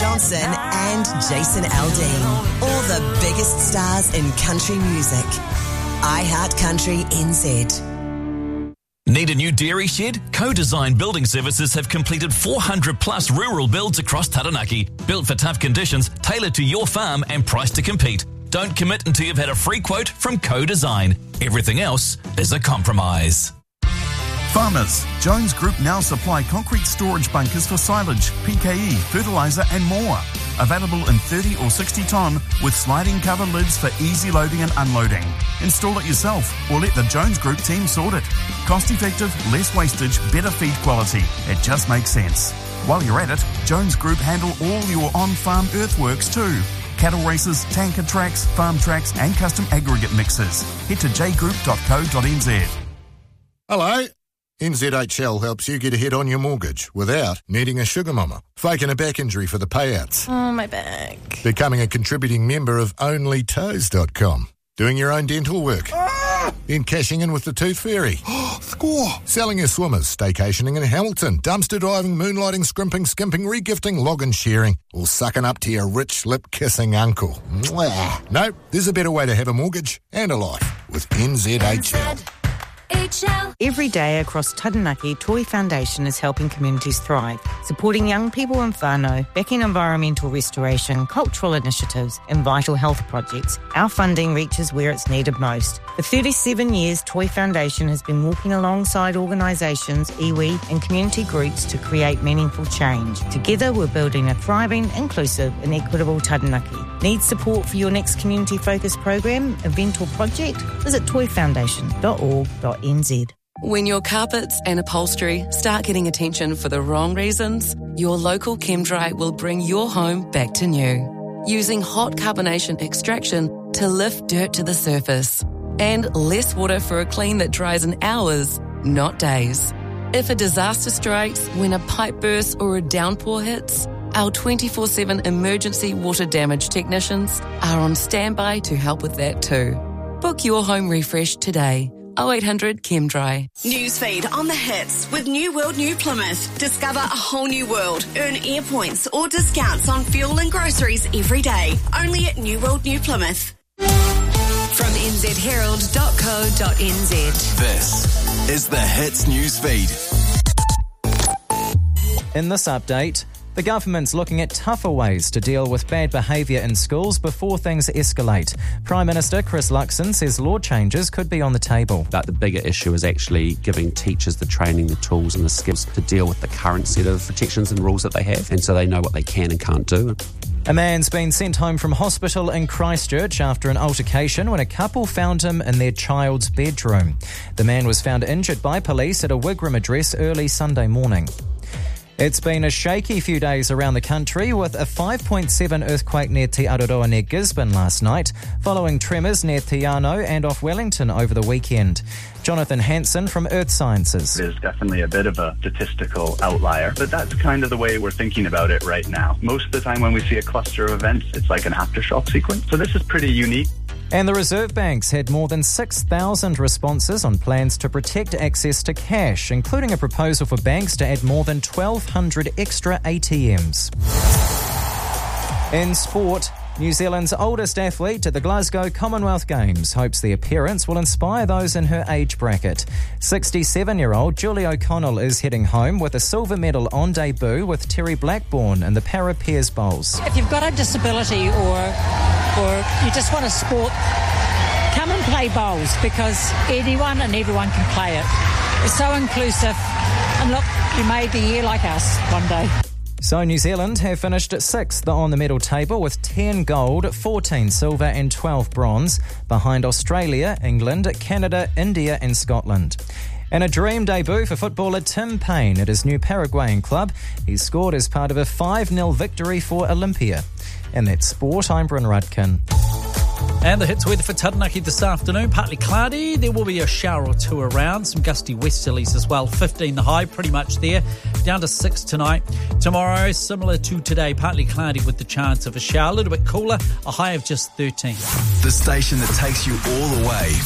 Johnson and Jason Aldean. All the biggest stars in country music. iHeart Country NZ. Need a new dairy shed? Co-Design Building Services have completed 400 plus rural builds across Taranaki. Built for tough conditions, tailored to your farm and priced to compete. Don't commit until you've had a free quote from Co-Design. Everything else is a compromise. Farmers, Jones Group now supply concrete storage bunkers for silage, PKE, fertiliser and more. Available in 30 or 60 tonne with sliding cover lids for easy loading and unloading. Install it yourself or let the Jones Group team sort it. Cost effective, less wastage, better feed quality. It just makes sense. While you're at it, Jones Group handle all your on-farm earthworks too. Cattle races, tanker tracks, farm tracks and custom aggregate mixes. Head to jgroup.co.nz. Hello. NZHL helps you get ahead on your mortgage without needing a sugar mama, faking a back injury for the payouts. Oh, my back. Becoming a contributing member of OnlyToes.com. Doing your own dental work. Then cashing in with the Tooth Fairy. Score! Selling your swimmers, staycationing in Hamilton, dumpster diving, moonlighting, scrimping, skimping, regifting, log and sharing, or sucking up to your rich lip-kissing uncle. Mwah. No, there's a better way to have a mortgage and a life with NZHL. Every day across Taranaki, Toi Foundation is helping communities thrive, supporting young people in whānau, backing environmental restoration, cultural initiatives and vital health projects. Our funding reaches where it's needed most. For 37 years, Toi Foundation has been walking alongside organisations, iwi and community groups to create meaningful change. Together, we're building a thriving, inclusive and equitable Taranaki. Need support for your next community-focused program, event or project? Visit toifoundation.org.nz. When your carpets and upholstery start getting attention for the wrong reasons, your local ChemDry will bring your home back to new. Using hot carbonation extraction to lift dirt to the surface. And less water for a clean that dries in hours, not days. If a disaster strikes, when a pipe bursts or a downpour hits, our 24/7 emergency water damage technicians are on standby to help with that too. Book your home refresh today. 0800 ChemDry. Newsfeed on the hits with New World New Plymouth. Discover a whole new world. Earn air points or discounts on fuel and groceries every day. Only at New World New Plymouth. From nzherald.co.nz. This is the Hits Newsfeed. In this update, the government's looking at tougher ways to deal with bad behaviour in schools before things escalate. Prime Minister Chris Luxon says law changes could be on the table. But the bigger issue is actually giving teachers the training, the tools and the skills to deal with the current set of protections and rules that they have, and so they know what they can and can't do. A man's been sent home from hospital in Christchurch after an altercation when a couple found him in their child's bedroom. The man was found injured by police at a Wigram address early Sunday morning. It's been a shaky few days around the country with a 5.7 earthquake near Te Aroa near Gisborne last night, following tremors near Te Anau and off Wellington over the weekend. Jonathan Hansen from Earth Sciences. There's definitely a bit of a statistical outlier, but that's kind of the way we're thinking about it right now. Most of the time when we see a cluster of events, it's like an aftershock sequence. So this is pretty unique. And the Reserve Bank's had more than 6,000 responses on plans to protect access to cash, including a proposal for banks to add more than 1,200 extra ATMs. In sport, New Zealand's oldest athlete at the Glasgow Commonwealth Games hopes the appearance will inspire those in her age bracket. 67-year-old Julie O'Connell is heading home with a silver medal on debut with Terry Blackburn in the Para Pairs Bowls. If you've got a disability or you just want a sport, come and play bowls because anyone and everyone can play it. It's so inclusive. And look, you may be here like us one day. So New Zealand have finished 6th on the medal table with 10 gold, 14 silver and 12 bronze, behind Australia, England, Canada, India and Scotland. And a dream debut for footballer Tim Payne at his new Paraguayan club. He scored as part of a 5-0 victory for Olympia. And that's sport. I'm Bryn Rudkin. And the hits weather for Taranaki this afternoon, partly cloudy. There will be a shower or two around, some gusty westerlies as well. 15 the high, pretty much there, down to 6 tonight. Tomorrow, similar to today, partly cloudy with the chance of a shower, a little bit cooler, a high of just 13. The station that takes you all the way.